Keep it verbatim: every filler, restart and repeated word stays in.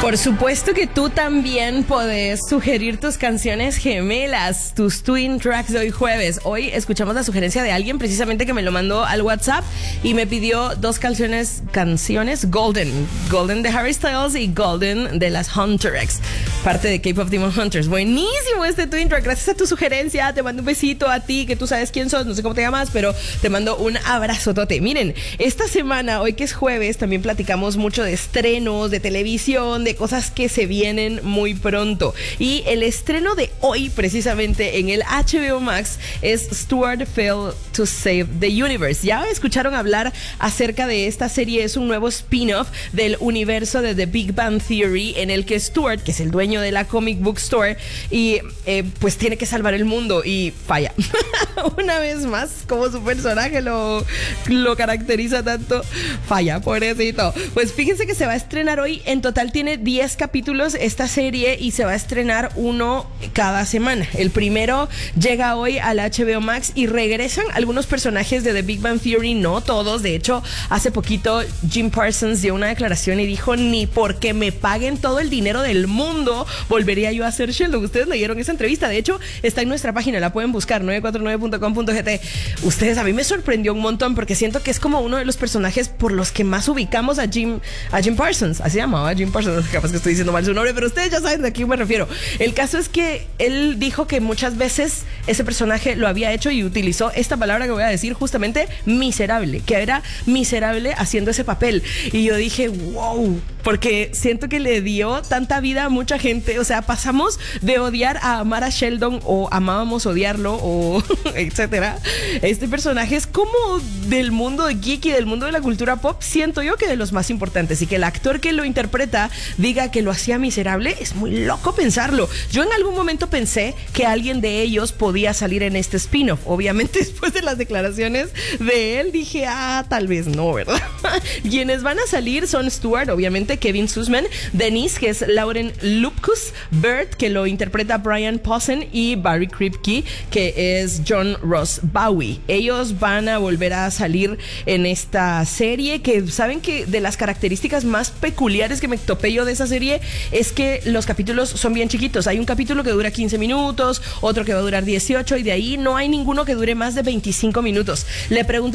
Por supuesto que tú también podés sugerir tus canciones gemelas, tus twin tracks de hoy jueves. Hoy escuchamos la sugerencia de alguien precisamente que me lo mandó al WhatsApp y me pidió dos canciones, canciones Golden. Golden de Harry Styles y Golden de las Hunter X, parte de K-Pop Demon Hunters. Buenísimo este twin track, gracias a tu sugerencia. Te mando un besito a ti, que tú sabes quién sos, no sé cómo te llamas, pero te mando un abrazotote. Miren, esta semana, hoy que es jueves, también platicamos mucho de estrenos, de televisión, de cosas que se vienen muy pronto. Y el estreno de hoy, precisamente en el H B O Max, es Stuart Fell to Save the Universe. Ya escucharon hablar acerca de esta serie, es un nuevo spin-off del universo de The Big Bang Theory, en el que Stuart, que es el dueño de la comic book store, y eh, pues tiene que salvar el mundo y falla. Una vez más, como su personaje lo, lo caracteriza tanto, falla, pobrecito. Pues fíjense que se va a estrenar hoy. En total tiene diez capítulos esta serie y se va a estrenar uno cada semana. El primero llega hoy al H B O Max y regresan algunos personajes de The Big Bang Theory, no todos. De hecho, hace poquito Jim Parsons dio una declaración y dijo: ni porque me paguen todo el dinero del mundo volvería yo a ser Sheldon. Ustedes leyeron esa entrevista, de hecho está en nuestra página, la pueden buscar, nueve cuatro nueve punto com punto g t. Ustedes, a mí me sorprendió un montón porque siento que es como uno de los personajes por los que más ubicamos a Jim, a Jim Parsons. Así se llamaba Jim Parsons, capaz que estoy diciendo mal su nombre, pero ustedes ya saben de a quién me refiero. El caso es que él dijo que muchas veces ese personaje lo había hecho y utilizó esta palabra que voy a decir, justamente miserable, que era miserable haciendo ese papel. Y yo dije, wow, porque siento que le dio tanta vida a mucha gente. O sea, pasamos de odiar a amar a Sheldon, o amábamos odiarlo, o etcétera. Este personaje es como del mundo de geek y del mundo de la cultura pop, siento yo que de los más importantes, y que el actor que lo interpreta diga que lo hacía miserable, es muy loco pensarlo. Yo en algún momento pensé que alguien de ellos podía salir en este spin-off. Obviamente después de las declaraciones de él dije, ah, tal vez no, ¿verdad? Quienes van a salir son Stuart, obviamente, Kevin Sussman, Denise, que es Lauren Lupkus, Bert, que lo interpreta Brian Posehn, y Barry Kripke, que es John Ross Bowie. Ellos van a volver a salir en esta serie, que saben que de las características más peculiares que me topé yo de esa serie es que los capítulos son bien chiquitos. Hay un capítulo que dura quince minutos, otro que va a durar dieciocho, y de ahí no hay ninguno que dure más de veinticinco minutos. Le preguntan